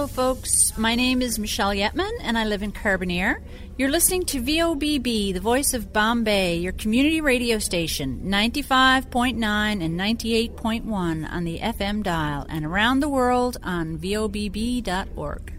folks. My name is Michelle Yetman, and I live in Carbonear. You're listening to VOBB, the voice of Bombay, your community radio station, 95.9 and 98.1 on the FM dial, and around the world on vobb.org.